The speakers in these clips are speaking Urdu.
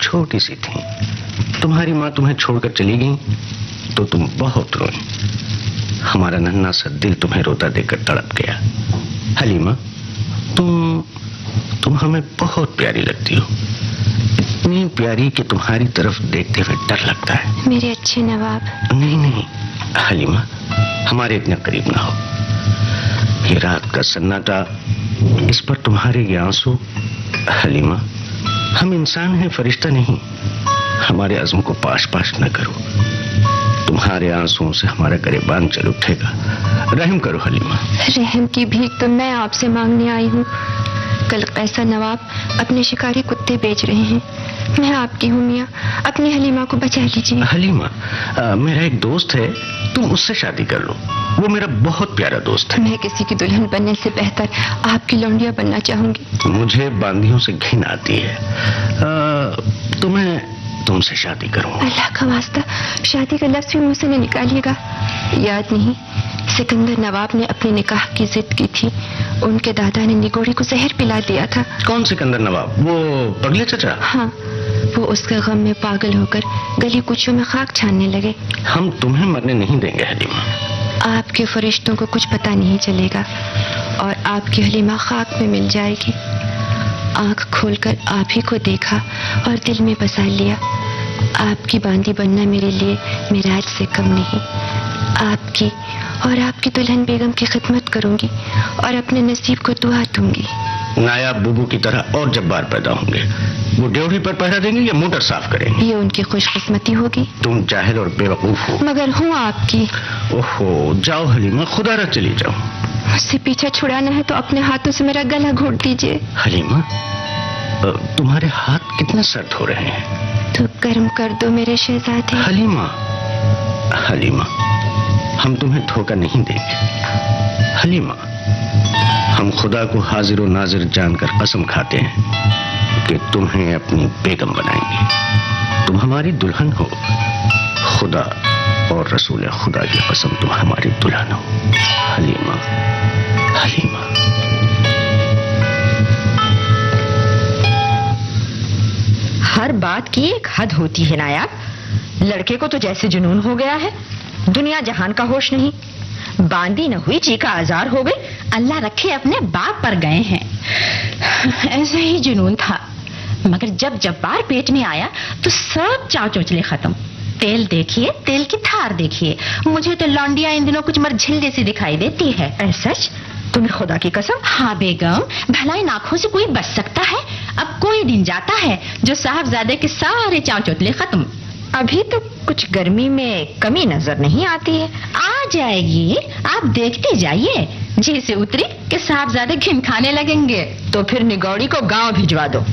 چھوٹی سی تھیں، تمہاری ماں تمہیں چھوڑ کر چلی گئی تو تم بہت روئی. ہمارا ننھا سا دل تمہیں روتا دیکھ کر تڑپ گیا. حلیمہ، تم ہمیں بہت پیاری لگتی ہو، اتنی پیاری کہ تمہاری طرف دیکھتے ہوئے ڈر لگتا ہے. میرے اچھے نواب. نہیں حلیمہ، ہمارے اتنے قریب نہ ہو. یہ رات کا سناٹا، اس پر تمہارے یہ آنسو. حلیمہ، ہم انسان ہیں، فرشتہ نہیں. ہمارے عزم کو پاش پاش نہ کرو. تمہارے آنسوؤں سے ہمارا گریبان چل اٹھے گا. رحم کرو حلیمہ. رحم کی بھیک تو میں آپ سے مانگنے آئی ہوں. کل قیصر نواب اپنے شکاری کتے بیچ رہے ہیں. میں آپ کی ہوں میاں، اپنی حلیمہ کو بچا لیجیے. حلیمہ، میرا ایک دوست ہے، تم اس سے شادی کر لو. وہ میرا بہت پیارا دوست ہے. میں کسی کی دلہن بننے سے بہتر آپ کی لونڈیا بننا چاہوں گی. مجھے باندیوں سے گھن آتی ہے. تم سے شادی کروں. اللہ کا واسطہ شادی کا لفظ بھی منہ سے نہ نکالیے گا. یاد نہیں سکندر نواب نے اپنے نکاح کی ضد کی تھی، ان کے دادا نے نگوڑی کو زہر پلا دیا تھا. کون سکندر نواب؟ وہ پگلے چچا؟ ہاں، وہ اس کے غم میں پاگل ہو کر گلی کوچوں میں خاک چھاننے لگے. ہم تمہیں مرنے نہیں دیں گے حلیمہ. آپ کے فرشتوں کو کچھ پتہ نہیں چلے گا اور آپ کی حلیمہ خاک میں مل جائے گی. آنکھ کھول کر آپ ہی کو دیکھا اور دل میں بسا لیا. آپ کی باندی بننا میرے لیے معراج سے کم نہیں. آپ کی اور آپ کی دلہن بیگم کی خدمت کروں گی اور اپنے نصیب کو دعا دوں گی. نایاب بوبو کی طرح اور جبار پیدا ہوں گے. وہ ڈیوڑی پر پہرا دیں گے یا موٹر صاف کریں گے؟ یہ ان کی خوش قسمتی ہوگی. تم جاہل اور بے وقوف ہو. مگر ہوں آپ کی. اوہو، جاؤ حلیمہ، خدا را چلی جاؤ. مجھ سے پیچھا چھڑانا ہے تو اپنے ہاتھوں سے میرا گلا گھونٹ دیجیے. حلیمہ، تمہارے ہاتھ کتنے سرد ہو رہے ہیں. تو گرم کر دو میرے شہزادے. حلیمہ، ہم تمہیں دھوکہ نہیں دیں گے. حلیمہ، ہم خدا کو حاضر و ناظر جان کر قسم کھاتے ہیں کہ تمہیں اپنی بیگم بنائیں گے. تم ہماری دلہن ہو. خدا اور رسول خدا کی قسم، تم ہماری دلہن ہو. حلیمہ. ہر بات کی ایک حد ہوتی ہے نایاب. لڑکے کو تو جیسے جنون ہو گیا ہے، دنیا جہان کا ہوش نہیں. باندی نہ ہوئی چیخا آزار ہو گئی. اللہ رکھے اپنے باپ پر گئے ہیں. ایسا ہی جنون تھا، مگر جب جبار پیٹ میں آیا تو سب چاو چوچلے ختم. تیل دیکھیے، تیل کی تھار دیکھیے. مجھے تو لانڈیا ان دنوں کچھ مرجھل جیسی دکھائی دیتی ہے. سچ؟ تمہیں خدا کی قسم؟ ہاں بیگم، بھلا ان آنکھوں سے کوئی بچ سکتا ہے؟ اب کوئی دن جاتا ہے جو صاحبزادے کے سارے چاو چوتلے ختم. ابھی تو کچھ گرمی میں کمی نظر نہیں آتی ہے. آ جائے گی، آپ دیکھتے جائیے. جیسے اتری کہ صاحبزادے گھن کھانے لگیں گے تو پھر نگوڑی کو گاؤں بھجوا دو.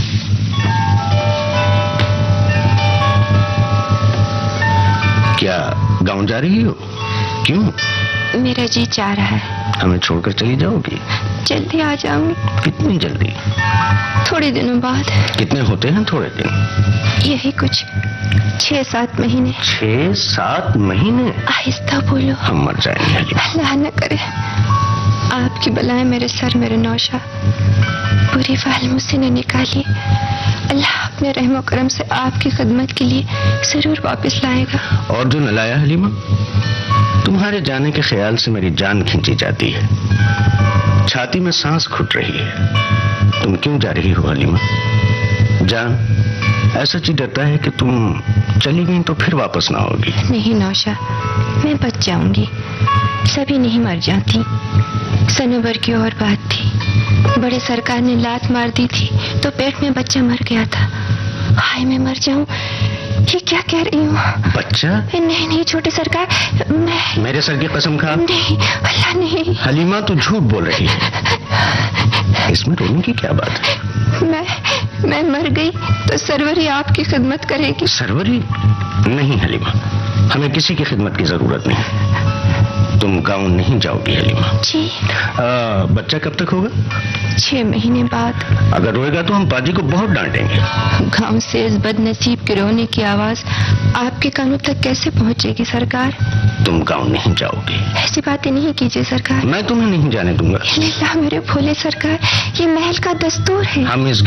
کیا گاؤں جا رہی ہو؟ کیوں؟ میرا جی چاہ رہا ہے. ہمیں چھوڑ کر چلی جاؤ گی؟ جلدی آ جاؤں گی. کتنی جلدی؟ تھوڑے دنوں بعد. کتنے ہوتے ہیں تھوڑے دن؟ یہی کچھ 6-7 مہینے. 6-7 مہینے؟ آہستہ بولو. ہم مر جائیں گے. اللہ نہ کرے. آپ کی بلائیں میرے سر میرے نوشا. بری فعل مجھ سے نہ نکالیے. اللہ اپنے رحم و کرم سے آپ کی خدمت کے لیے ضرور واپس لائے گا. اور جو نہ لایا حلیمہ، تمہارے جانے کے خیال سے میری جان کھینچی جاتی ہے. چھاتی میں سانس گھٹ رہی ہے. تم کیوں جا رہی ہو حلیمہ؟ جان، ایسا چیز ڈرتا ہے کہ تم چلی گئی تو پھر واپس نہ ہوگی. نہیں نوشا، میں بچ جاؤں گی. سبھی نہیں مر جاتی. سنوبر کی اور بات تھی. بڑے سرکار نے لات مار دی تھی تو پیٹ میں بچہ مر گیا تھا. ہائے میں مر جاؤں، یہ کیا کہہ رہی ہوں؟ بچہ؟ نہیں چھوٹے سرکار، میں... میرے سر کی قسم کھا. نہیں، اللہ نہیں. حلیمہ تو جھوٹ بول رہی ہے. اس میں رونے کی کیا بات ہے؟ میں مر گئی تو سروری آپ کی خدمت کرے گی. سروری؟ نہیں حلیمہ، ہمیں کسی کی خدمت کی ضرورت نہیں. تم گاؤں نہیں جاؤ گی حلیمہ. جی. بچہ کب تک ہوگا؟ 6 مہینے بعد. اگر روئے گا تو ہم پاجی کو بہت ڈانٹیں گے. گاؤں سے اس بد نصیب کے رونے کی آواز آپ کے کانوں تک کیسے پہنچے گی سرکار؟ تم گاؤں نہیں جاؤ گی. ایسی باتیں نہیں کیجیے سرکار. میں تمہیں نہیں جانے دوں گا. اللہ میرے بھولے سرکار، یہ محل کا دستور ہے. ہم اس